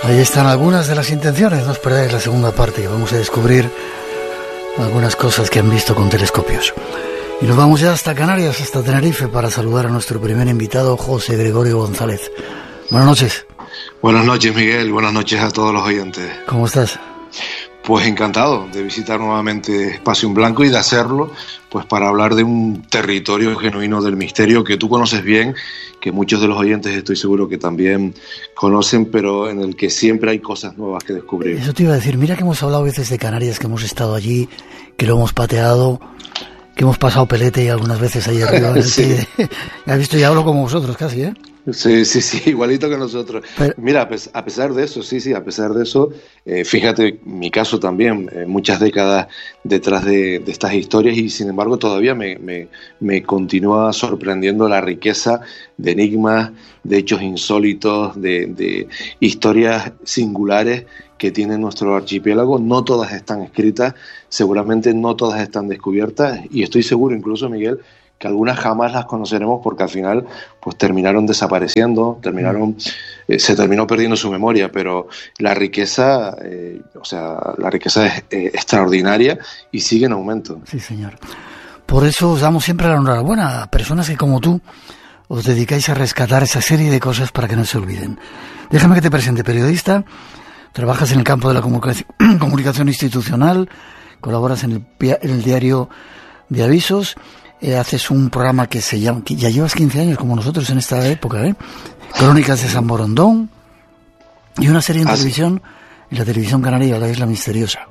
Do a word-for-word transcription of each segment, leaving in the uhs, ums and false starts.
Ahí están algunas de las intenciones, no os perdáis la segunda parte, que vamos a descubrir algunas cosas que han visto con telescopios. Y nos vamos ya hasta Canarias, hasta Tenerife, para saludar a nuestro primer invitado, José Gregorio González. Buenas noches. Buenas noches, Miguel, buenas noches a todos los oyentes. ¿Cómo estás? Pues encantado de visitar nuevamente Espacio en Blanco y de hacerlo pues para hablar de un territorio genuino del misterio que tú conoces bien, que muchos de los oyentes estoy seguro que también conocen, pero en el que siempre hay cosas nuevas que descubrir. Eso te iba a decir, mira que hemos hablado a veces de Canarias, que hemos estado allí, que lo hemos pateado, que hemos pasado pelete algunas veces ahí arriba. Sí. Ya has visto, ya hablo como vosotros casi, ¿eh? Sí, sí, sí, igualito que nosotros. Pero, mira, a pesar de eso, sí, sí, a pesar de eso, eh, fíjate, mi caso también, eh, muchas décadas detrás de, de estas historias y sin embargo todavía me, me, me continúa sorprendiendo la riqueza de enigmas, de hechos insólitos, de, de historias singulares que tiene nuestro archipiélago. No todas están escritas, seguramente no todas están descubiertas y estoy seguro incluso, Miguel, que algunas jamás las conoceremos porque al final pues terminaron desapareciendo, terminaron, eh, se terminó perdiendo su memoria, pero la riqueza, eh, o sea, la riqueza es eh, extraordinaria y sigue en aumento. Sí, señor. Por eso os damos siempre la enhorabuena a personas que como tú os dedicáis a rescatar esa serie de cosas para que no se olviden. Déjame que te presente, periodista, trabajas en el campo de la comunicación, comunicación institucional, colaboras en el, en el diario de avisos. Eh, haces un programa que se llama, que ya llevas quince años como nosotros en esta época, ¿eh? Crónicas de San Borondón, y una serie en ah, televisión, en la televisión canaria, La Isla Misteriosa.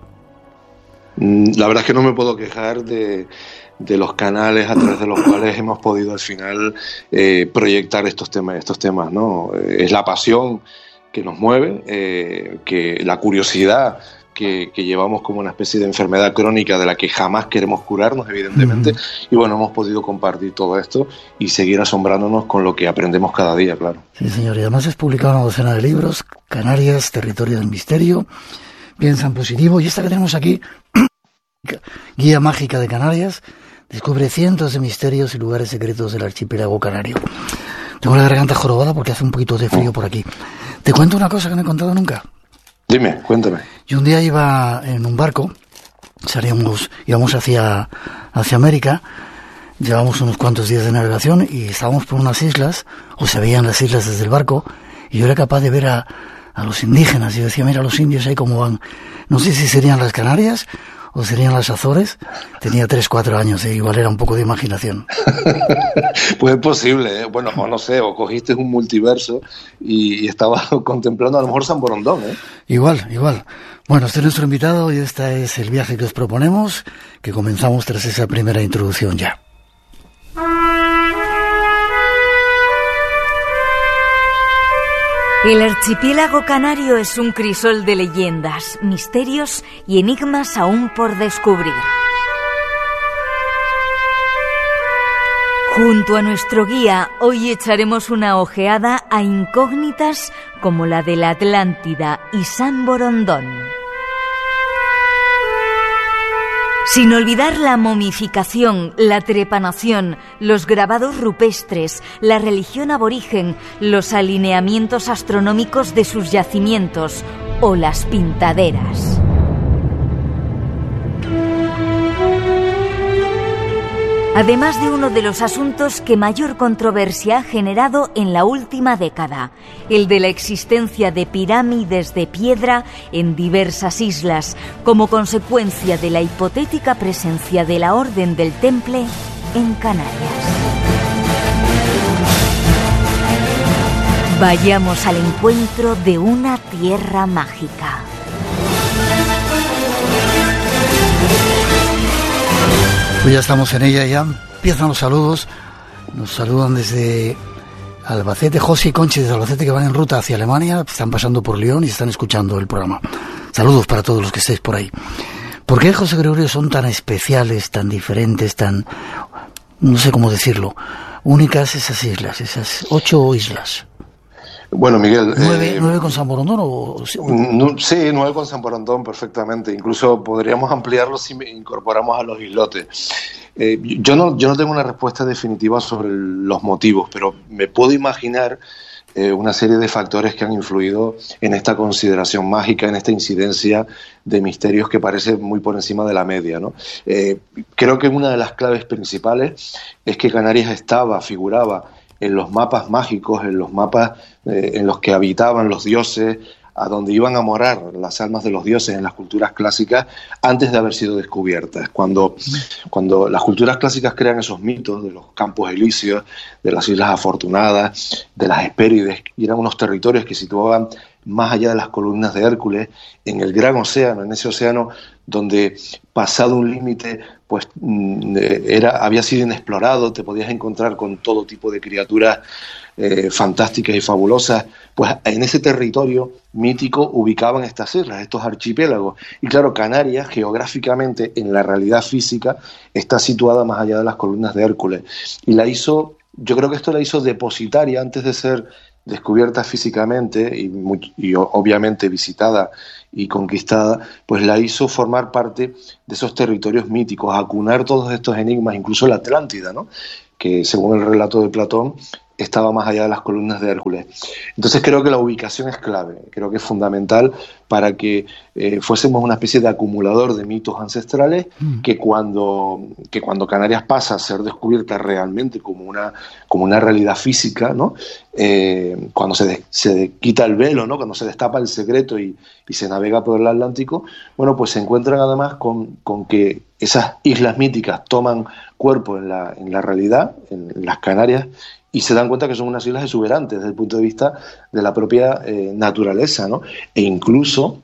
La verdad es que no me puedo quejar de, de los canales a través de los cuales hemos podido al final eh, proyectar estos temas, estos temas, ¿no? Es la pasión que nos mueve, eh, que la curiosidad Que, que llevamos como una especie de enfermedad crónica de la que jamás queremos curarnos, evidentemente, uh-huh. Y bueno, hemos podido compartir todo esto y seguir asombrándonos con lo que aprendemos cada día, claro. Sí, señor, y además has publicado una docena de libros, Canarias, Territorio del Misterio, Piensa en Positivo, y esta que tenemos aquí, Guía Mágica de Canarias, descubre cientos de misterios y lugares secretos del archipiélago canario. Tengo la garganta jorobada porque hace un poquito de frío por aquí. ¿Te cuento una cosa que no he contado nunca? Dime, cuéntame. Yo un día iba en un barco, salíamos, íbamos hacia, hacia América, llevamos unos cuantos días de navegación y estábamos por unas islas, o se veían las islas desde el barco, y yo era capaz de ver a, a los indígenas. Yo decía, mira los indios ahí cómo van. No sé si serían las Canarias o serían las Azores. Tenía tres, cuatro años, e igual era un poco de imaginación. Pues es posible, ¿eh? Bueno, o no sé, o cogiste un multiverso y, y estabas contemplando a lo mejor San Borondón, ¿eh? Igual, igual. Bueno, este es nuestro invitado y este es el viaje que os proponemos, que comenzamos tras esa primera introducción ya. El archipiélago canario es un crisol de leyendas, misterios y enigmas aún por descubrir. Junto a nuestro guía, hoy echaremos una ojeada a incógnitas como la de la Atlántida y San Borondón. Sin olvidar la momificación, la trepanación, los grabados rupestres, la religión aborigen, los alineamientos astronómicos de sus yacimientos o las pintaderas. Además de uno de los asuntos que mayor controversia ha generado en la última década, el de la existencia de pirámides de piedra en diversas islas, como consecuencia de la hipotética presencia de la Orden del Temple en Canarias. Vayamos al encuentro de una tierra mágica. Pues ya estamos en ella, ya empiezan los saludos. Nos saludan desde Albacete, José y Conchi desde Albacete, que van en ruta hacia Alemania, están pasando por León y están escuchando el programa. Saludos para todos los que estéis por ahí. ¿Por qué, José Gregorio, son tan especiales, tan diferentes, tan, no sé cómo decirlo, únicas esas islas, esas ocho islas? Bueno, Miguel... ¿Nueve, eh, ¿nueve con San Borondón o...? No, sí, nueve con San Borondón perfectamente. Incluso podríamos ampliarlo si incorporamos a los islotes. Eh, yo, no, yo no tengo una respuesta definitiva sobre los motivos, pero me puedo imaginar eh, una serie de factores que han influido en esta consideración mágica, en esta incidencia de misterios que parece muy por encima de la media, ¿no? Eh, creo que una de las claves principales es que Canarias estaba, figuraba en los mapas mágicos, en los mapas eh, en los que habitaban los dioses, a donde iban a morar las almas de los dioses en las culturas clásicas antes de haber sido descubiertas. Cuando, cuando las culturas clásicas crean esos mitos de los campos elíseos, de las Islas Afortunadas, de las Hespérides, y eran unos territorios que situaban más allá de las columnas de Hércules, en el gran océano, en ese océano donde, pasado un límite, pues era, había sido inexplorado, te podías encontrar con todo tipo de criaturas eh, fantásticas y fabulosas, pues en ese territorio mítico ubicaban estas islas, estos archipiélagos. Y claro, Canarias, geográficamente, en la realidad física, está situada más allá de las columnas de Hércules. Y la hizo, yo creo que esto la hizo depositaria antes de ser descubierta físicamente y, muy, y obviamente visitada y conquistada, pues la hizo formar parte de esos territorios míticos, acunar todos estos enigmas, incluso la Atlántida, ¿no? Que según el relato de Platón estaba más allá de las columnas de Hércules. Entonces creo que la ubicación es clave, creo que es fundamental para que eh, fuésemos una especie de acumulador de mitos ancestrales mm. que cuando que cuando Canarias pasa a ser descubierta realmente como una como una realidad física, ¿no? Eh, cuando se, de, se quita el velo, ¿no? Cuando se destapa el secreto y, y se navega por el Atlántico, bueno, pues se encuentran además con, con que esas islas míticas toman cuerpo en la, en la realidad, en, en las Canarias, y se dan cuenta que son unas islas exuberantes desde el punto de vista de la propia eh, naturaleza, ¿no? E incluso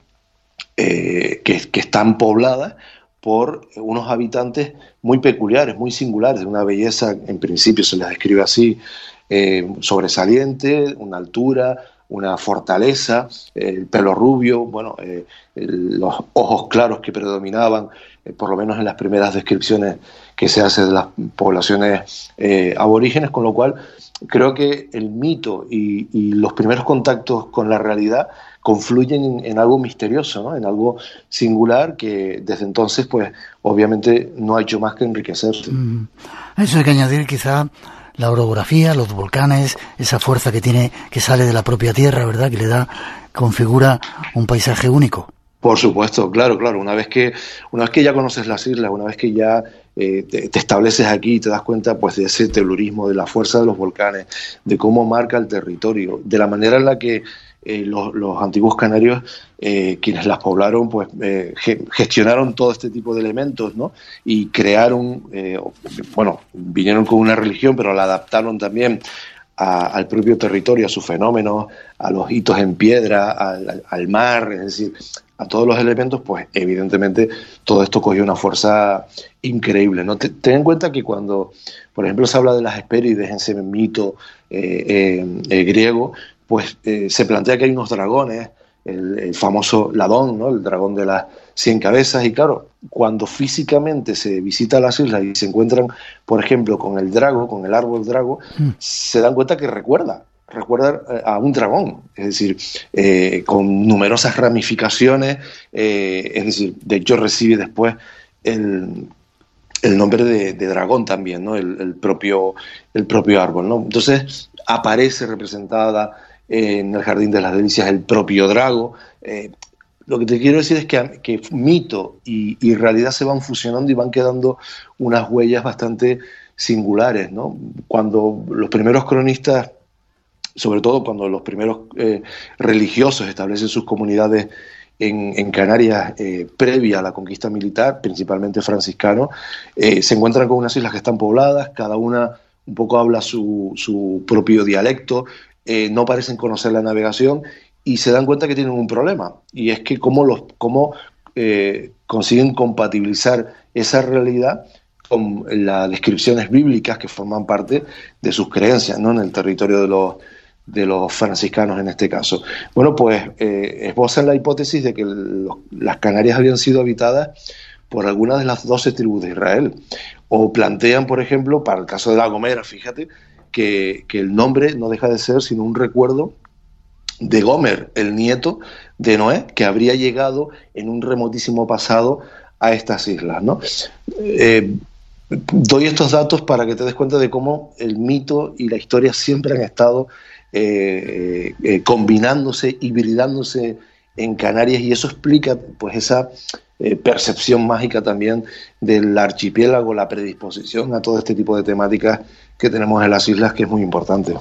eh, que, que están pobladas por unos habitantes muy peculiares, muy singulares, de una belleza, en principio se les describe así, eh, sobresaliente, una altura, una fortaleza, el pelo rubio, bueno, eh, el, los ojos claros que predominaban, eh, por lo menos en las primeras descripciones que se hace de las poblaciones eh, aborígenes, con lo cual creo que el mito y, y los primeros contactos con la realidad confluyen en, en algo misterioso, ¿no? En algo singular que desde entonces, pues, obviamente no ha hecho más que enriquecerse. Mm. A eso hay que añadir quizá la orografía, los volcanes, esa fuerza que tiene, que sale de la propia tierra, ¿verdad? Que le da, configura un paisaje único. Por supuesto, claro, claro. Una vez que, una vez que ya conoces las islas, una vez que ya eh, te, te estableces aquí y te das cuenta, pues, de ese telurismo, de la fuerza de los volcanes, de cómo marca el territorio, de la manera en la que eh, los, los antiguos canarios, eh, quienes las poblaron, pues eh, gestionaron todo este tipo de elementos, ¿no? Y crearon, eh, bueno, vinieron con una religión, pero la adaptaron también a, al propio territorio, a sus fenómenos, a los hitos en piedra, al, al mar, es decir, a todos los elementos, pues evidentemente todo esto cogió una fuerza increíble, ¿no? Ten en cuenta que cuando, por ejemplo, se habla de las Hespérides en ese mito eh, eh, eh, griego, pues eh, se plantea que hay unos dragones, el, el famoso Ladón, ¿no? El dragón de las cien cabezas, y claro, cuando físicamente se visita las islas y se encuentran, por ejemplo, con el drago, con el árbol drago, mm. se dan cuenta que recuerda, recuerda a un dragón, es decir, eh, con numerosas ramificaciones, eh, es decir, de hecho recibe después el, el nombre de, de dragón también, ¿no? El, el propio, el propio árbol, ¿no? Entonces aparece representada en el Jardín de las Delicias el propio drago. Eh, lo que te quiero decir es que, que mito y, y realidad se van fusionando y van quedando unas huellas bastante singulares, ¿no? Cuando los primeros cronistas, sobre todo cuando los primeros eh, religiosos establecen sus comunidades en, en Canarias eh, previa a la conquista militar, principalmente franciscanos, eh, se encuentran con unas islas que están pobladas, cada una un poco habla su, su propio dialecto, eh, no parecen conocer la navegación y se dan cuenta que tienen un problema, y es que cómo, los, cómo eh, consiguen compatibilizar esa realidad con las descripciones bíblicas que forman parte de sus creencias, ¿no? En el territorio de los de los franciscanos en este caso. Bueno, pues eh, esbozan la hipótesis de que los, las Canarias habían sido habitadas por algunas de las doce tribus de Israel. O plantean, por ejemplo, para el caso de La Gomera, fíjate, que, que el nombre no deja de ser sino un recuerdo de Gomer, el nieto de Noé, que habría llegado en un remotísimo pasado a estas islas, ¿no? Eh, doy estos datos para que te des cuenta de cómo el mito y la historia siempre han estado eh, eh, combinándose, hibridándose en Canarias, y eso explica pues esa eh, percepción mágica también del archipiélago, la predisposición a todo este tipo de temáticas que tenemos en las islas, que es muy importante.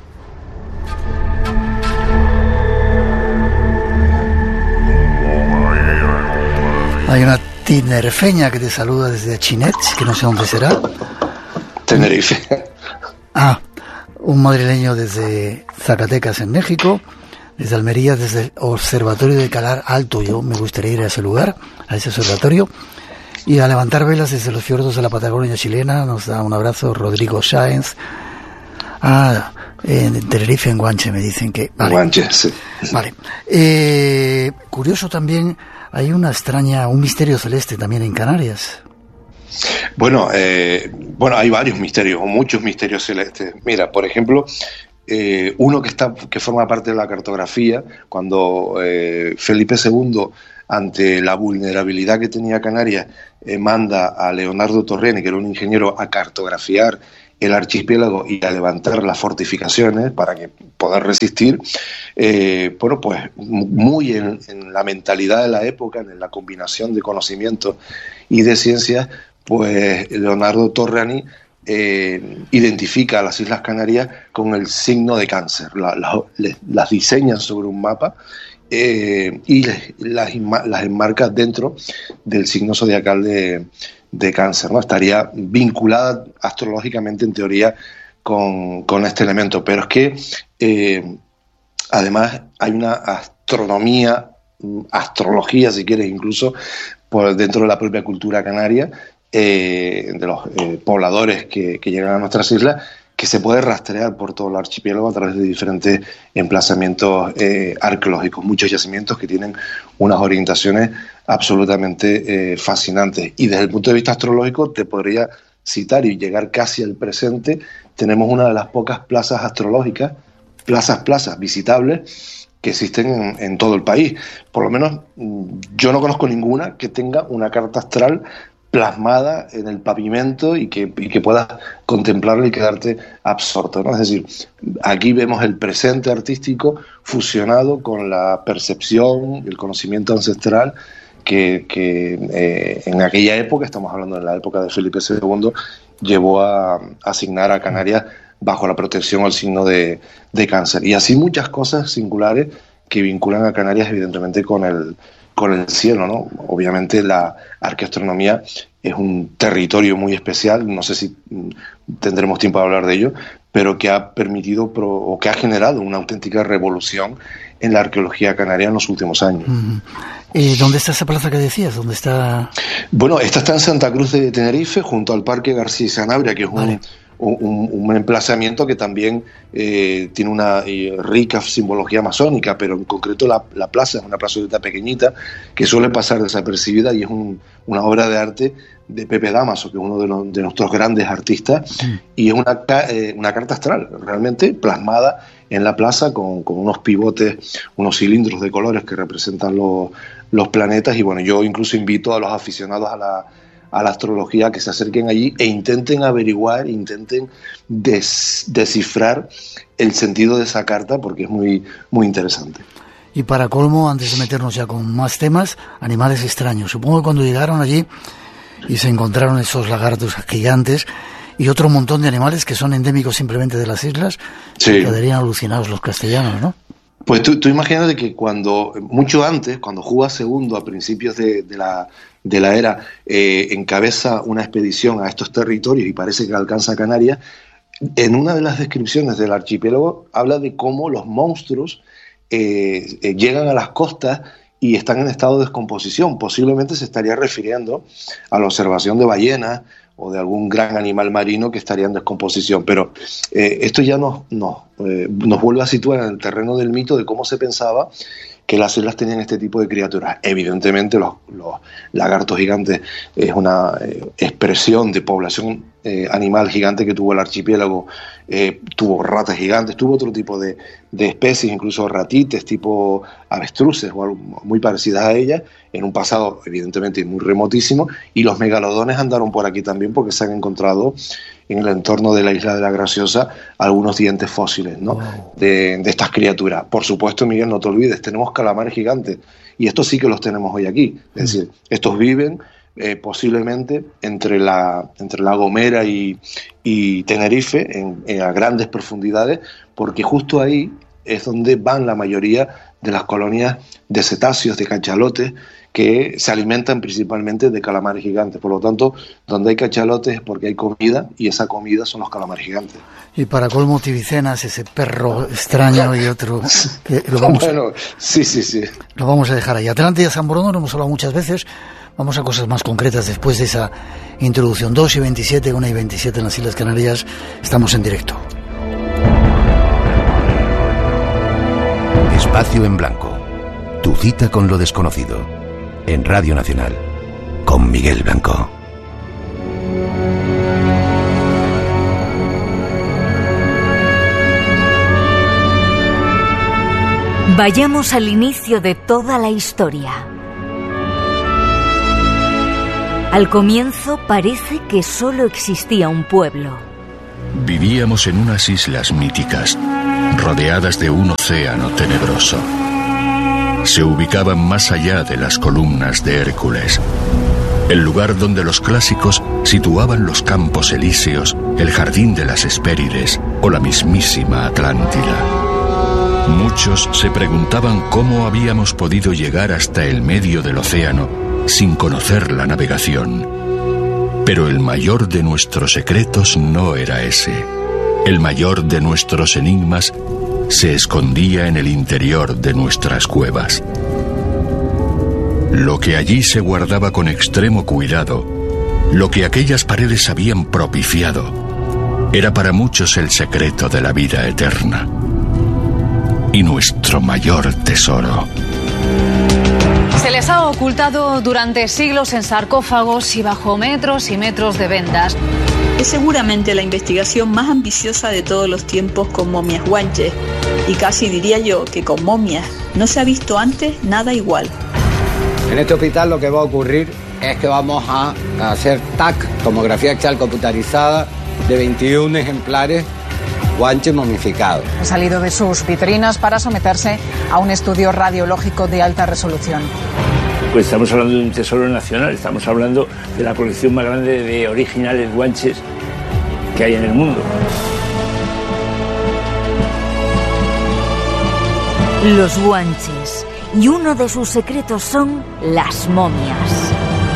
Hay una tinerfeña que te saluda desde Chinet, que no sé dónde será. Tenerife. Ah, un madrileño desde Zacatecas, en México, desde Almería, desde el Observatorio de Calar Alto. Yo me gustaría ir a ese lugar, a ese observatorio, y a levantar velas desde los fiordos de la Patagonia chilena. Nos da un abrazo Rodrigo Sáenz. Ah, en Tenerife, en Guanche, me dicen que... Vale. Guanche, sí. Vale. Eh, curioso también, hay una extraña, un misterio celeste también en Canarias. Bueno, eh, bueno, hay varios misterios, o muchos misterios celestes. Mira, por ejemplo, eh, uno que está, que forma parte de la cartografía, cuando eh, Felipe segundo, ante la vulnerabilidad que tenía Canarias, eh, manda a Leonardo Torriani, que era un ingeniero, a cartografiar el archipiélago y a levantar las fortificaciones para que poder resistir, eh, bueno, pues muy en, en la mentalidad de la época, en la combinación de conocimientos y de ciencias, pues Leonardo Torriani eh, identifica a las Islas Canarias con el signo de Cáncer, la, la, les, las diseña sobre un mapa eh, y les, las, las enmarca dentro del signo zodiacal de de Cáncer, ¿no? Estaría vinculada astrológicamente, en teoría, con, con este elemento. Pero es que, eh, además, hay una astronomía, astrología, si quieres, incluso, por dentro de la propia cultura canaria, eh, de los eh, pobladores que, que llegan a nuestras islas, que se puede rastrear por todo el archipiélago a través de diferentes emplazamientos eh, arqueológicos, muchos yacimientos que tienen unas orientaciones absolutamente eh, fascinantes. Y desde el punto de vista astrológico te podría citar y llegar casi al presente. Tenemos una de las pocas plazas astrológicas, plazas, plazas visitables que existen en, en todo el país. Por lo menos yo no conozco ninguna que tenga una carta astral plasmada en el pavimento y que, y que puedas contemplarla y quedarte absorto, ¿no? Es decir, aquí vemos el presente artístico fusionado con la percepción, el conocimiento ancestral que, que eh, en aquella época, estamos hablando de la época de Felipe segundo, llevó a, a asignar a Canarias bajo la protección al signo de, de Cáncer. Y así muchas cosas singulares que vinculan a Canarias evidentemente con el con el cielo, ¿no? Obviamente la arqueastronomía es un territorio muy especial, no sé si tendremos tiempo de hablar de ello, pero que ha permitido pro, o que ha generado una auténtica revolución en la arqueología canaria en los últimos años. Uh-huh. ¿Y dónde está esa plaza que decías? ¿Dónde está? Bueno, esta está en Santa Cruz de Tenerife, junto al Parque García y Sanabria, que es vale. un, un, un emplazamiento que también eh, tiene una eh, rica simbología masónica, pero en concreto la, la plaza es una plazoleta pequeñita que suele pasar desapercibida y es un, una obra de arte de Pepe Damaso, que es uno de, los, de nuestros grandes artistas, mm. y es una, eh, una carta astral realmente plasmada en la plaza con, con unos pivotes, unos cilindros de colores que representan los, los planetas. Y bueno, yo incluso invito a los aficionados a la, a la astrología que se acerquen allí e intenten averiguar, intenten des, descifrar el sentido de esa carta, porque es muy, muy interesante. Y para colmo, antes de meternos ya con más temas, animales extraños. Supongo que cuando llegaron allí y se encontraron esos lagartos gigantes y otro montón de animales que son endémicos simplemente de las islas, sí. Quedarían alucinados los castellanos, ¿no? Pues tú, tú imagínate que cuando, mucho antes, cuando Juba segundo, a principios de, de, la, de la era, eh, encabeza una expedición a estos territorios y parece que alcanza Canarias, en una de las descripciones del archipiélago habla de cómo los monstruos eh, eh, llegan a las costas y están en estado de descomposición. Posiblemente se estaría refiriendo a la observación de ballenas o de algún gran animal marino que estaría en descomposición. Pero eh, esto ya nos, nos, eh, nos vuelve a situar en el terreno del mito de cómo se pensaba que las islas tenían este tipo de criaturas. Evidentemente los, los lagartos gigantes es una eh, expresión de población eh, animal gigante que tuvo el archipiélago. Eh, tuvo ratas gigantes, tuvo otro tipo de, de especies, incluso ratites tipo avestruces o algo muy parecidas a ellas, en un pasado evidentemente muy remotísimo, y los megalodones andaron por aquí también porque se han encontrado en el entorno de la isla de la Graciosa algunos dientes fósiles, ¿no? Wow. de, de estas criaturas. Por supuesto, Miguel, no te olvides, tenemos calamares gigantes, y estos sí que los tenemos hoy aquí. Es decir, estos viven eh, posiblemente entre la, entre la Gomera y, y Tenerife, en, en, a grandes profundidades, porque justo ahí es donde van la mayoría de las colonias de cetáceos, de cachalotes, que se alimentan principalmente de calamares gigantes. Por lo tanto, donde hay cachalotes es porque hay comida, y esa comida son los calamares gigantes. Y para colmo, Tibicenas, ese perro extraño y otro... Que lo vamos bueno, a, sí, sí, sí. Lo vamos a dejar ahí. Atlántida, San Bruno, lo hemos hablado muchas veces. Vamos a cosas más concretas después de esa introducción. dos y veintisiete, una y veintisiete en las Islas Canarias. Estamos en directo. Espacio en Blanco. Tu cita con lo desconocido. En Radio Nacional, con Miguel Blanco. Vayamos al inicio de toda la historia. Al comienzo parece que solo existía un pueblo. Vivíamos en unas islas míticas, rodeadas de un océano tenebroso. Se ubicaban más allá de las columnas de Hércules, el lugar donde los clásicos situaban los campos elíseos, el jardín de las Hespérides o la mismísima Atlántida. Muchos se preguntaban cómo habíamos podido llegar hasta el medio del océano sin conocer la navegación. Pero el mayor de nuestros secretos no era ese. El mayor de nuestros enigmas se escondía en el interior de nuestras cuevas. Lo que allí se guardaba con extremo cuidado, lo que aquellas paredes habían propiciado, era para muchos el secreto de la vida eterna y nuestro mayor tesoro. Se les ha ocultado durante siglos en sarcófagos y bajo metros y metros de vendas. Es seguramente la investigación más ambiciosa de todos los tiempos con momias guanches, y casi diría yo que con momias no se ha visto antes nada igual. En este hospital lo que va a ocurrir es que vamos a hacer T A C, tomografía axial computarizada, de veintiún ejemplares guanches momificados. Ha salido de sus vitrinas para someterse a un estudio radiológico de alta resolución. Pues estamos hablando de un tesoro nacional, estamos hablando de la colección más grande de originales guanches que hay en el mundo. Los guanches, y uno de sus secretos son las momias.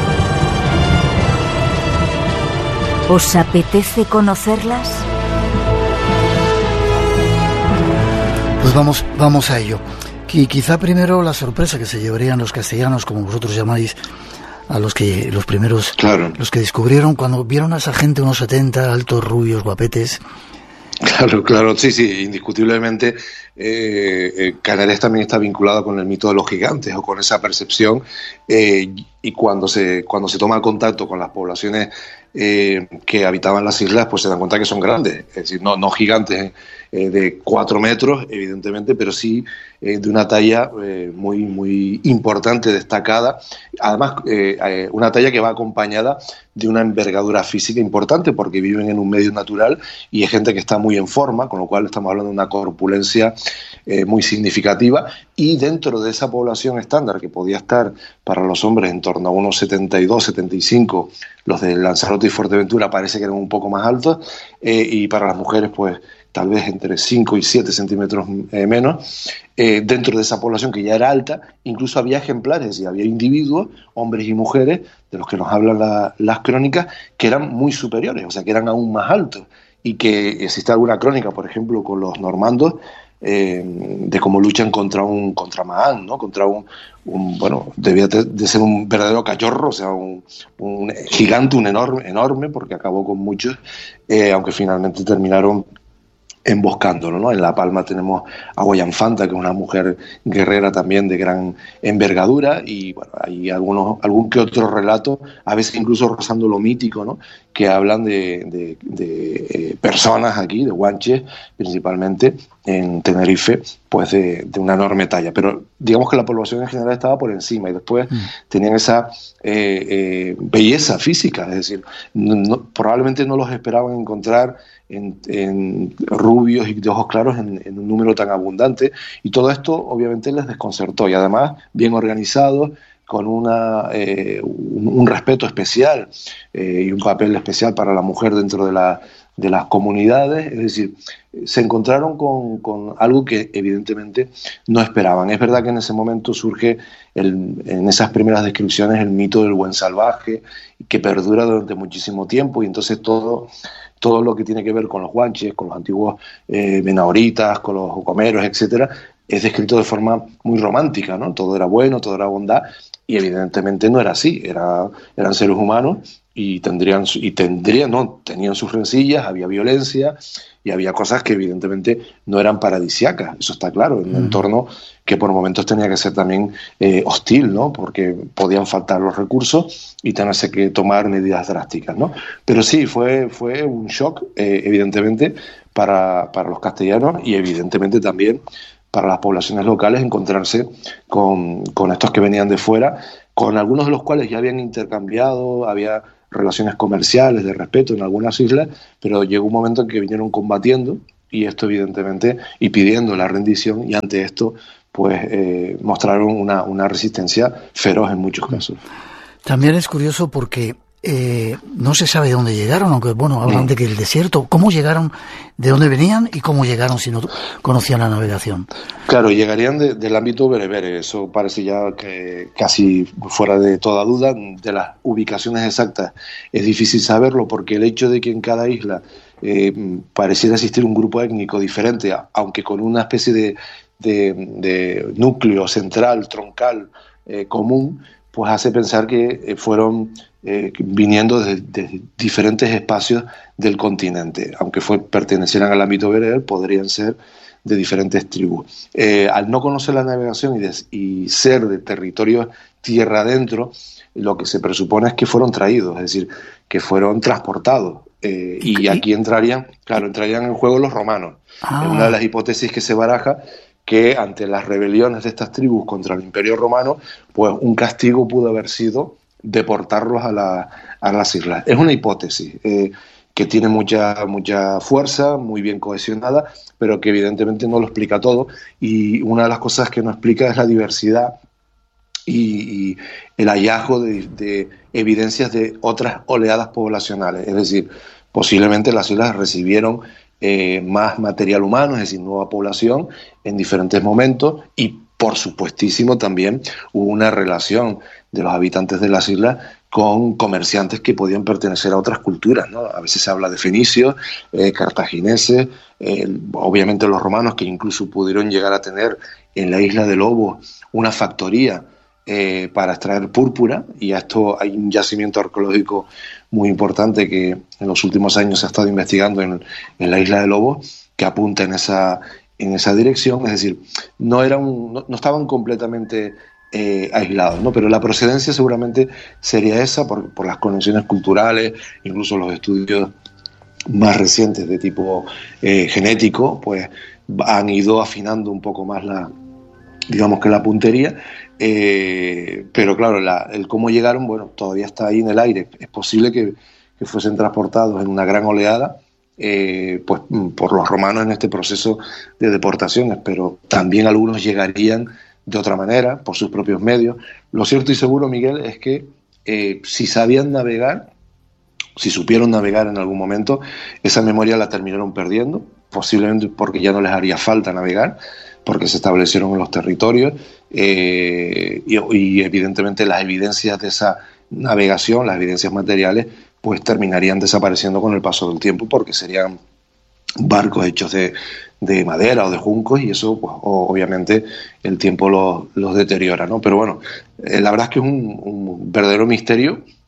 ¿Os apetece conocerlas? Pues vamos, vamos a ello. Y quizá primero la sorpresa que se llevarían los castellanos, como vosotros llamáis, a los que los primeros, claro. los que descubrieron cuando vieron a esa gente, unos setenta, altos, rubios, guapetes. Claro, claro, sí, sí, indiscutiblemente eh, eh, Canarias también está vinculado con el mito de los gigantes o con esa percepción eh, y cuando se cuando se toma contacto con las poblaciones eh, que habitaban las islas, pues se dan cuenta que son grandes, es decir, no, no gigantes eh, de cuatro metros, evidentemente, pero sí eh, de una talla eh, muy, muy importante, destacada, además eh, eh, una talla que va acompañada de una envergadura física importante porque viven en un medio natural y es gente que está muy en forma, con lo cual estamos hablando de una corpulencia eh, muy significativa, y dentro de esa población estándar que podía estar para los hombres en torno a unos setenta y dos, setenta y cinco, los de Lanzarote y Fuerteventura parece que eran un poco más altos, eh, y para las mujeres pues tal vez entre cinco y siete centímetros eh, menos, eh, dentro de esa población que ya era alta, incluso había ejemplares y había individuos, hombres y mujeres, de los que nos hablan la, las crónicas, que eran muy superiores, o sea, que eran aún más altos, y que existe alguna crónica, por ejemplo, con los normandos, eh, de cómo luchan contra un contra Mahán, ¿no? Contra un, un bueno, debía de ser un verdadero cachorro, o sea, un, un gigante, un enorme, enorme, porque acabó con muchos, eh, aunque finalmente terminaron emboscándolo, ¿no? En La Palma tenemos a Guayanfanta, que es una mujer guerrera también de gran envergadura, y bueno, hay algunos, algún que otro relato, a veces incluso rozando lo mítico, ¿no? Que hablan de, de, de eh, personas aquí, de guanches, principalmente en Tenerife, pues de, de una enorme talla. Pero digamos que la población en general estaba por encima, y después mm. tenían esa eh, eh, belleza física, es decir, no, no, probablemente no los esperaban encontrar En, en rubios y de ojos claros en, en un número tan abundante, y todo esto obviamente les desconcertó, y además bien organizados, con una, eh, un, un respeto especial eh, y un papel especial para la mujer dentro de, la, de las comunidades. Es decir, se encontraron con, con algo que evidentemente no esperaban. Es verdad que en ese momento surge el, en esas primeras descripciones el mito del buen salvaje, que perdura durante muchísimo tiempo, y entonces todo todo lo que tiene que ver con los guanches, con los antiguos eh, menahoritas, con los comeros, etcétera, es descrito de forma muy romántica, ¿no? Todo era bueno, todo era bondad, y evidentemente no era así. Era, eran seres humanos y tendrían, y tendrían, no, tenían sus rencillas, había violencia y había cosas que evidentemente no eran paradisíacas, eso está claro, en un mm. entorno que por momentos tenía que ser también eh, hostil, ¿no? Porque podían faltar los recursos y tenerse que tomar medidas drásticas, ¿no? Pero sí, fue, fue un shock, eh, evidentemente, para, para los castellanos, y evidentemente también para las poblaciones locales, encontrarse con, con estos que venían de fuera, con algunos de los cuales ya habían intercambiado, había relaciones comerciales de respeto en algunas islas, pero llegó un momento en que vinieron combatiendo, y esto evidentemente, y pidiendo la rendición, y ante esto pues eh, mostraron una, una resistencia feroz en muchos casos. También es curioso porque eh, no se sabe de dónde llegaron, aunque bueno, hablan mm. de que el desierto, ¿cómo llegaron, de dónde venían y cómo llegaron si no conocían la navegación? Claro, llegarían de, del ámbito berebere, eso parece ya que casi fuera de toda duda. De las ubicaciones exactas es difícil saberlo, porque el hecho de que en cada isla eh, pareciera existir un grupo étnico diferente, aunque con una especie de, de, de núcleo central, troncal, eh, común, pues hace pensar que eh, fueron eh, viniendo de, de diferentes espacios del continente. Aunque fue, pertenecieran al ámbito bereber, podrían ser de diferentes tribus. Eh, al no conocer la navegación y, de, y ser de territorios tierra adentro, lo que se presupone es que fueron traídos, es decir, que fueron transportados. Eh, y aquí entrarían, claro, entrarían en juego los romanos. Ah. Es una de las hipótesis que se baraja, que ante las rebeliones de estas tribus contra el Imperio Romano, pues un castigo pudo haber sido deportarlos a, la, a las islas. Es una hipótesis eh, que tiene mucha, mucha fuerza, muy bien cohesionada, pero que evidentemente no lo explica todo, y una de las cosas que no explica es la diversidad y, y el hallazgo de, de evidencias de otras oleadas poblacionales. Es decir, posiblemente las islas recibieron Eh, más material humano, es decir, nueva población en diferentes momentos, y por supuestísimo también hubo una relación de los habitantes de las islas con comerciantes que podían pertenecer a otras culturas, ¿no? A veces se habla de fenicios, eh, cartagineses, eh, obviamente los romanos, que incluso pudieron llegar a tener en la isla de Lobos una factoría eh, para extraer púrpura, y a esto hay un yacimiento arqueológico muy importante que en los últimos años se ha estado investigando en, en la isla de Lobos, que apunta en esa, en esa dirección. Es decir, no, eran, no, no estaban completamente eh, aislados, ¿no? Pero la procedencia seguramente sería esa, por, por las conexiones culturales, incluso los estudios más recientes de tipo eh, genético, pues han ido afinando un poco más la, digamos que la puntería. Eh, pero claro, la, el cómo llegaron, bueno, todavía está ahí en el aire. Es posible que, que fuesen transportados en una gran oleada eh, pues por los romanos en este proceso de deportaciones, pero también algunos llegarían de otra manera, por sus propios medios. Lo cierto y seguro, Miguel, es que eh, si sabían navegar, si supieron navegar en algún momento, esa memoria la terminaron perdiendo, posiblemente porque ya no les haría falta navegar, porque se establecieron en los territorios, eh, y, y evidentemente las evidencias de esa navegación, las evidencias materiales, pues terminarían desapareciendo con el paso del tiempo, porque serían barcos hechos de, de madera o de juncos, y eso pues obviamente el tiempo los, los deteriora, ¿no? Pero bueno, eh, la verdad es que es un, un verdadero misterio,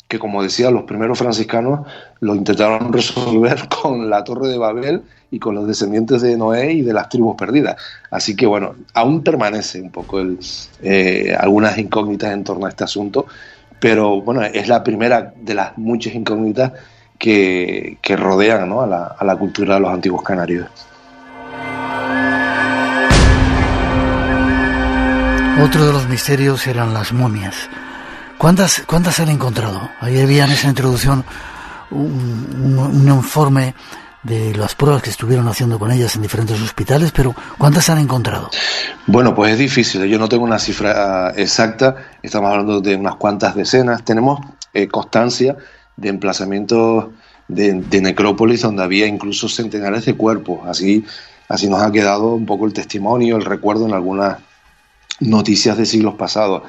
que, como decía, los primeros franciscanos lo intentaron resolver con la Torre de Babel y con los descendientes de Noé y de las tribus perdidas. Así que, bueno, aún permanece un poco el, eh, algunas incógnitas en torno a este asunto, pero, bueno, es la primera de las muchas incógnitas que, que rodean, ¿no?, a la, a la cultura de los antiguos canarios. Otro de los misterios eran las momias. ¿Cuántas, cuántas han encontrado? Ahí había en esa introducción un, un, un informe de las pruebas que estuvieron haciendo con ellas en diferentes hospitales, pero ¿cuántas han encontrado? Bueno, pues es difícil. Yo no tengo una cifra exacta. Estamos hablando de unas cuantas decenas. Tenemos eh, constancia de emplazamientos de, de necrópolis donde había incluso centenares de cuerpos. Así, así nos ha quedado un poco el testimonio, el recuerdo en algunas noticias de siglos pasados.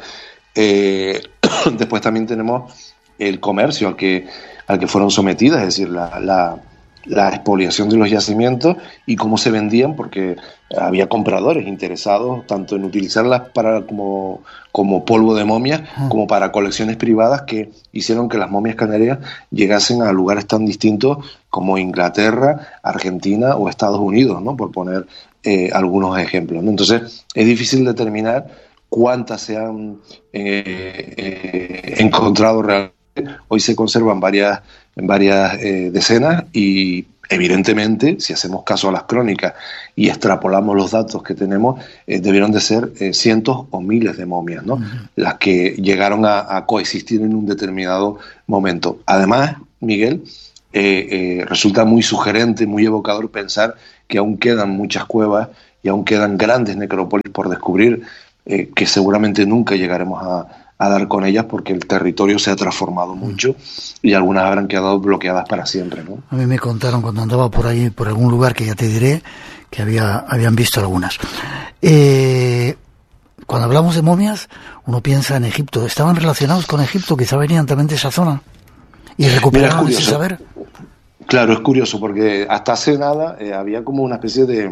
Eh, después también tenemos el comercio al que, al que fueron sometidas, es decir, la, la, la expoliación de los yacimientos y cómo se vendían, porque había compradores interesados tanto en utilizarlas para como, como polvo de momia como para colecciones privadas, que hicieron que las momias canarias llegasen a lugares tan distintos como Inglaterra, Argentina o Estados Unidos, ¿no?, por poner eh, algunos ejemplos, ¿no? Entonces es difícil determinar cuántas se han eh, eh, encontrado realmente. Hoy se conservan varias, varias eh, decenas y, evidentemente, si hacemos caso a las crónicas y extrapolamos los datos que tenemos, eh, debieron de ser eh, cientos o miles de momias, ¿no?, uh-huh. las que llegaron a, a coexistir en un determinado momento. Además, Miguel, eh, eh, resulta muy sugerente, muy evocador pensar que aún quedan muchas cuevas y aún quedan grandes necrópolis por descubrir, Eh, que seguramente nunca llegaremos a, a dar con ellas porque el territorio se ha transformado mucho y algunas habrán quedado bloqueadas para siempre, ¿no? A mí me contaron cuando andaba por ahí, por algún lugar que ya te diré, que había habían visto algunas. Eh, cuando hablamos de momias, uno piensa en Egipto. ¿Estaban relacionados con Egipto? Quizá venían también de esa zona y recuperaron ese saber. Claro, es curioso porque hasta hace nada eh, había como una especie de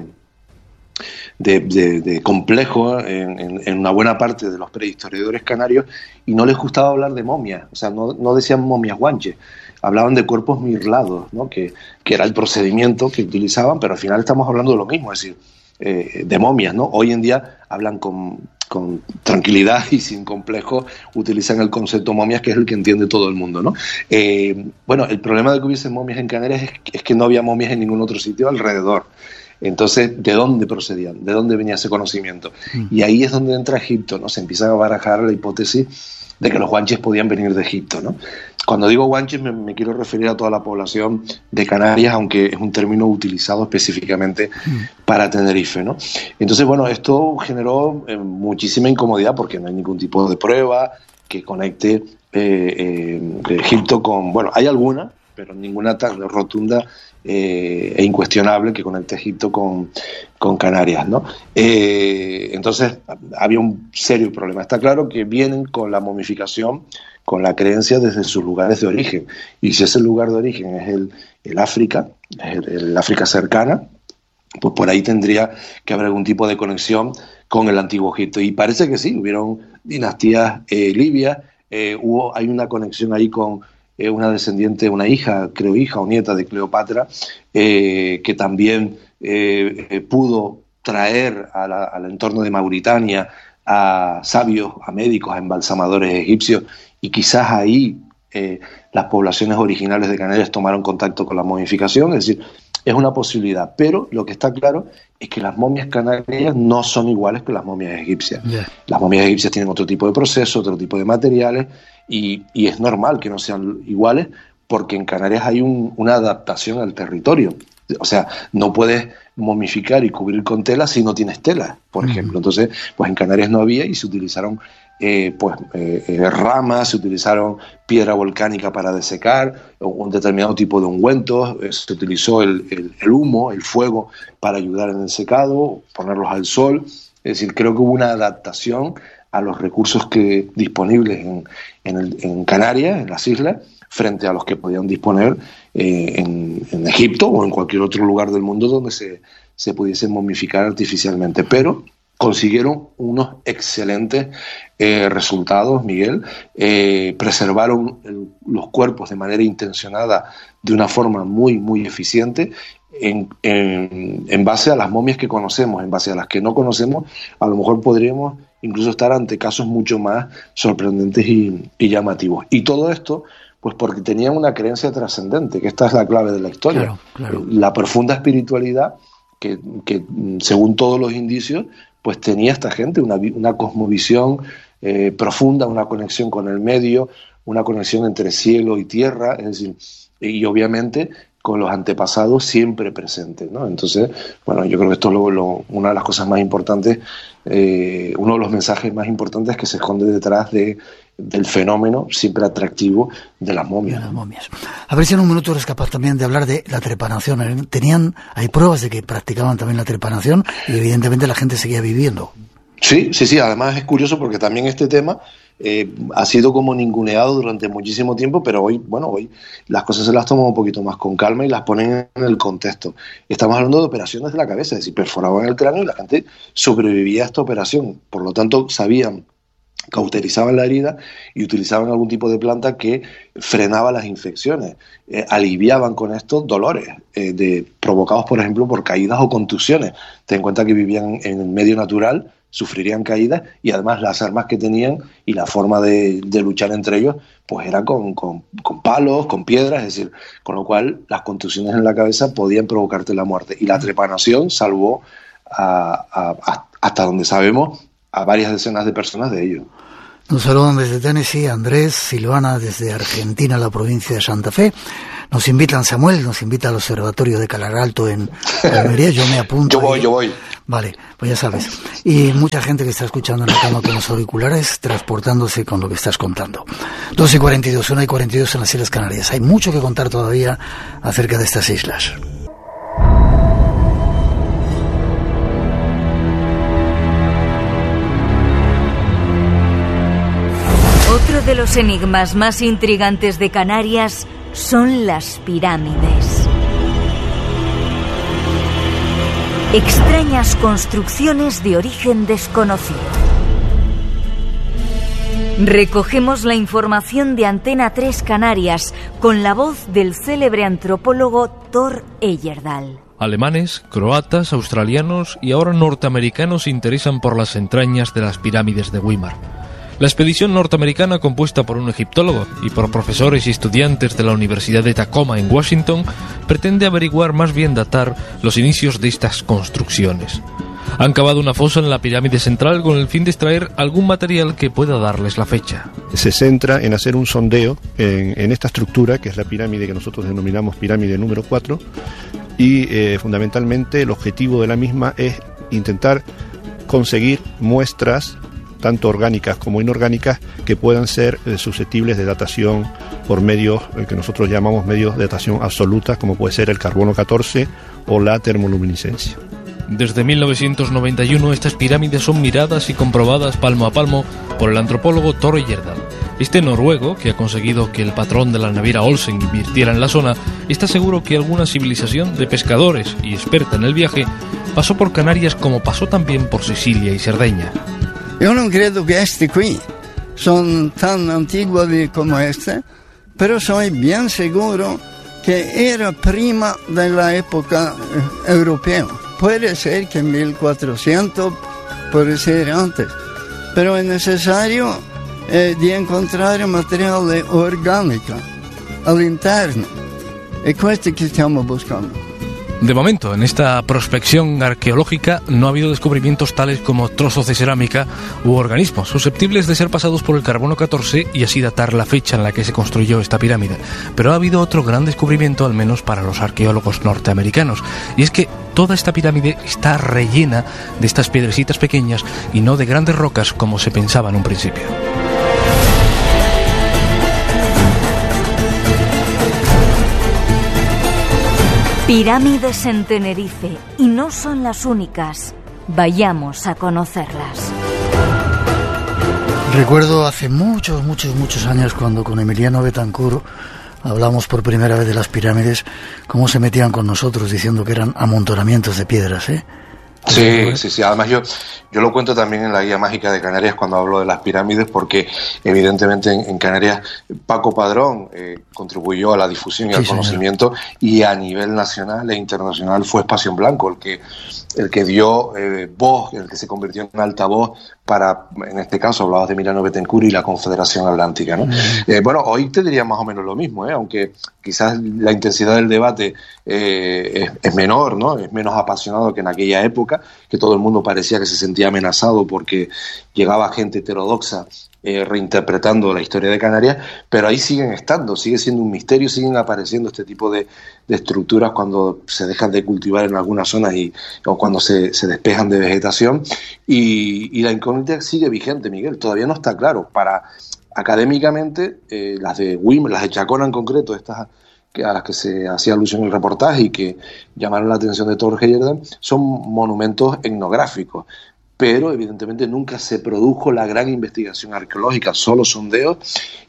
De, de, de complejo en, en, en una buena parte de los prehistoriadores canarios, y no les gustaba hablar de momias, o sea, no, no decían momias guanches, hablaban de cuerpos mirlados, ¿no?, que, que era el procedimiento que utilizaban, pero al final estamos hablando de lo mismo, es decir, eh, de momias, ¿no? Hoy en día hablan con, con tranquilidad y sin complejo, utilizan el concepto momias, que es el que entiende todo el mundo, ¿no? Eh, bueno, el problema de que hubiesen momias en Canarias es, es que no había momias en ningún otro sitio alrededor. Entonces, ¿de dónde procedían? ¿De dónde venía ese conocimiento? Mm. Y ahí es donde entra Egipto, ¿no? Se empieza a barajar la hipótesis de que los guanches podían venir de Egipto, ¿no? Cuando digo guanches me, me quiero referir a toda la población de Canarias, aunque es un término utilizado específicamente mm. para Tenerife, ¿no? Entonces, bueno, esto generó eh, muchísima incomodidad porque no hay ningún tipo de prueba que conecte eh, eh, Egipto con... Bueno, hay alguna, pero ninguna tan rotunda eh, e incuestionable que conecte Egipto con, con Canarias, ¿no? Eh, entonces había un serio problema. Está claro que vienen con la momificación, con la creencia desde sus lugares de origen. Y si ese lugar de origen es el, el África, el, el África cercana, pues por ahí tendría que haber algún tipo de conexión con el Antiguo Egipto. Y parece que sí, hubieron dinastías eh, libias, eh, hubo, hay una conexión ahí con eh, una descendiente, una hija, creo hija o nieta de Cleopatra, eh, que también eh, eh, pudo traer a la, al entorno de Mauritania a sabios, a médicos, a embalsamadores egipcios, y quizás ahí eh, las poblaciones originales de Canarias tomaron contacto con la momificación. Es decir, es una posibilidad, pero lo que está claro es que las momias canarias no son iguales que las momias egipcias. Yeah. Las momias egipcias tienen otro tipo de proceso, otro tipo de materiales, y, y es normal que no sean iguales porque en Canarias hay un, una adaptación al territorio. O sea, no puedes momificar y cubrir con tela si no tienes tela, por uh-huh. ejemplo. Entonces, pues en Canarias no había y se utilizaron eh, pues eh, eh, ramas, se utilizaron piedra volcánica para desecar, un determinado tipo de ungüentos, eh, se utilizó el, el, el humo, el fuego para ayudar en el secado, ponerlos al sol. Es decir, creo que hubo una adaptación a los recursos que disponibles en, en, el, en Canarias, en las islas, frente a los que podían disponer eh, en, en Egipto o en cualquier otro lugar del mundo donde se, se pudiese momificar artificialmente. Pero consiguieron unos excelentes eh, resultados, Miguel. Eh, preservaron el, los cuerpos de manera intencionada, de una forma muy, muy eficiente, en, en, en base a las momias que conocemos. En base a las que no conocemos, a lo mejor podríamos incluso estar ante casos mucho más sorprendentes y, y llamativos. Y todo esto, pues porque tenían una creencia trascendente, que esta es la clave de la historia. Claro, claro. La profunda espiritualidad que, que, según todos los indicios, pues tenía esta gente una, una cosmovisión eh, profunda, una conexión con el medio, una conexión entre cielo y tierra, es decir, y obviamente con los antepasados siempre presentes, ¿no? Entonces, bueno, yo creo que esto es lo, lo, una de las cosas más importantes, eh, uno de los mensajes más importantes que se esconde detrás de, del fenómeno siempre atractivo de las momias. De las momias. A ver si en un minuto eres capaz también de hablar de la trepanación. Tenían, hay pruebas de que practicaban también la trepanación y evidentemente la gente seguía viviendo. Sí, sí, sí. Además es curioso porque también este tema eh, ha sido como ninguneado durante muchísimo tiempo, pero hoy, bueno, hoy las cosas se las toman un poquito más con calma y las ponen en el contexto. Estamos hablando de operaciones de la cabeza, es decir, perforaban el cráneo y la gente sobrevivía a esta operación. Por lo tanto, sabían, cauterizaban la herida y utilizaban algún tipo de planta que frenaba las infecciones, eh, aliviaban con esto dolores eh, de, provocados, por ejemplo, por caídas o contusiones. Ten en cuenta que vivían en el medio natural, sufrirían caídas y además las armas que tenían y la forma de, de luchar entre ellos pues era con, con, con palos, con piedras, es decir, con lo cual las contusiones en la cabeza podían provocarte la muerte y la trepanación salvó a, a, a, hasta donde sabemos a varias decenas de personas de ellos. Nos saludan desde Tennessee Andrés, Silvana desde Argentina, la provincia de Santa Fe. Nos invitan, Samuel, nos invita al Observatorio de Calar Alto en Almería. Yo me apunto. Yo voy, ahí. yo voy. Vale, pues ya sabes. Y mucha gente que está escuchando en la cama con los auriculares, transportándose con lo que estás contando. dos y cuarenta y dos, una y cuarenta y dos en las Islas Canarias. Hay mucho que contar todavía acerca de estas islas. Otro de los enigmas más intrigantes de Canarias son las pirámides. Extrañas construcciones de origen desconocido. Recogemos la información de Antena tres Canarias con la voz del célebre antropólogo Thor Heyerdahl. Alemanes, croatas, australianos y ahora norteamericanos se interesan por las entrañas de las pirámides de Weimar. La expedición norteamericana, compuesta por un egiptólogo y por profesores y estudiantes de la Universidad de Tacoma en Washington, pretende averiguar, más bien datar, los inicios de estas construcciones. Han cavado una fosa en la pirámide central con el fin de extraer algún material que pueda darles la fecha. Se centra en hacer un sondeo en, en esta estructura, que es la pirámide que nosotros denominamos pirámide número cuatro, y eh, fundamentalmente el objetivo de la misma es intentar conseguir muestras tanto orgánicas como inorgánicas, que puedan ser eh, susceptibles de datación por medios eh, que nosotros llamamos medios de datación absoluta, como puede ser el carbono catorce o la termoluminiscencia. Desde mil novecientos noventa y uno estas pirámides son miradas y comprobadas palmo a palmo por el antropólogo Thor Heyerdahl. Este noruego, que ha conseguido que el patrón de la naviera Olsen invirtiera en la zona, está seguro que alguna civilización de pescadores y experta en el viaje pasó por Canarias, como pasó también por Sicilia y Cerdeña. Yo no creo que este aquí son tan antiguos como este, pero soy bien seguro que era prima de la época eh, europea. Puede ser que mil cuatrocientos, puede ser antes, pero es necesario eh, de encontrar material orgánico al interno. Es esto que estamos buscando. De momento, en esta prospección arqueológica no ha habido descubrimientos tales como trozos de cerámica u organismos susceptibles de ser pasados por el carbono catorce y así datar la fecha en la que se construyó esta pirámide. Pero ha habido otro gran descubrimiento, al menos para los arqueólogos norteamericanos, y es que toda esta pirámide está rellena de estas piedrecitas pequeñas y no de grandes rocas como se pensaba en un principio. Pirámides en Tenerife, y no son las únicas. Vayamos a conocerlas. Recuerdo hace muchos, muchos, muchos años cuando con Emiliano Betancourt hablamos por primera vez de las pirámides, cómo se metían con nosotros diciendo que eran amontonamientos de piedras, ¿eh? Sí, sí, sí. Además yo, yo lo cuento también en la guía mágica de Canarias cuando hablo de las pirámides, porque evidentemente en, en Canarias Paco Padrón eh, contribuyó a la difusión y sí, al conocimiento, señor. Y a nivel nacional e internacional fue Espacio en Blanco el que el que dio eh, voz, el que se convirtió en altavoz para, en este caso hablabas de Milano Betancourt y la Confederación Atlántica, ¿no? Uh-huh. Eh, bueno, hoy te diría más o menos lo mismo, ¿eh? Aunque quizás la intensidad del debate eh, es, es menor, ¿no? Es menos apasionado que en aquella época, que todo el mundo parecía que se sentía amenazado porque llegaba gente heterodoxa eh, reinterpretando la historia de Canarias, pero ahí siguen estando, sigue siendo un misterio, siguen apareciendo este tipo de, de estructuras cuando se dejan de cultivar en algunas zonas y, o cuando se, se despejan de vegetación, y, y la incógnita sigue vigente, Miguel, todavía no está claro. Para académicamente, eh, las de Weimar, las de Chacona en concreto, estas a las que se hacía alusión en el reportaje y que llamaron la atención de Thor Heyerdahl, son monumentos etnográficos, pero evidentemente nunca se produjo la gran investigación arqueológica, solo sondeos,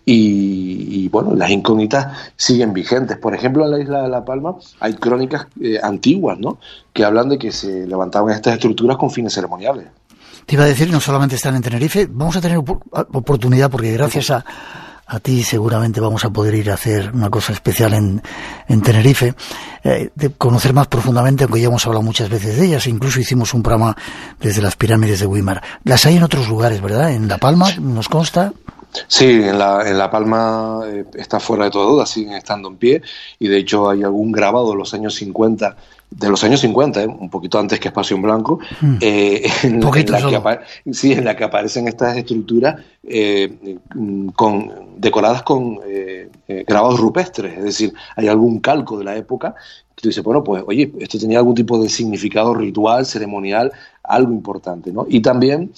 y, y bueno, las incógnitas siguen vigentes. Por ejemplo, en la isla de La Palma hay crónicas eh, antiguas, ¿no?, que hablan de que se levantaban estas estructuras con fines ceremoniales. Te iba a decir, no solamente están en Tenerife, vamos a tener oportunidad porque gracias a A ti seguramente vamos a poder ir a hacer una cosa especial en, en Tenerife, eh, de conocer más profundamente, aunque ya hemos hablado muchas veces de ellas, incluso hicimos un programa desde las pirámides de Weimar. Las hay en otros lugares, ¿verdad? En La Palma, nos consta. Sí, en La, en La Palma eh, está fuera de toda duda, siguen estando en pie, y de hecho hay algún grabado de los años cincuenta, de los años cincuenta, eh, un poquito antes que Espacio en Blanco, mm. eh, en, en, la que apa- sí, en la que aparecen estas estructuras eh, con, decoradas con eh, eh, grabados rupestres, es decir, hay algún calco de la época que tú dices, bueno, pues oye, esto tenía algún tipo de significado ritual, ceremonial, algo importante, ¿no? Y también